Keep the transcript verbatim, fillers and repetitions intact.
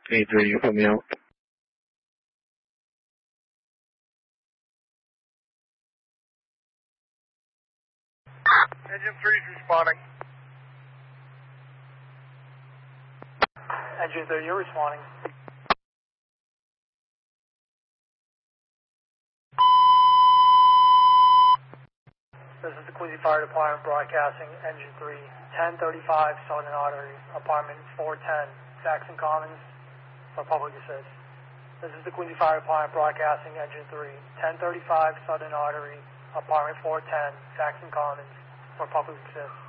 eight three, you put me out. Engine three is responding. Engine three, you're responding. This is the Quincy Fire Department broadcasting, Engine three, ten thirty-five Southern Artery, apartment four ten, Saxon Commons, for public assist. This is the Quincy Fire Department broadcasting, Engine three, ten thirty-five Southern Artery, apartment four ten, Saxon Commons, for public assist.